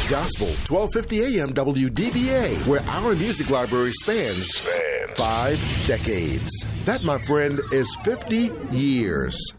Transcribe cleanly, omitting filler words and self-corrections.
Gospel, 1250 AM WDVA, where our music library spans 5 decades. That, my friend, is 50 years.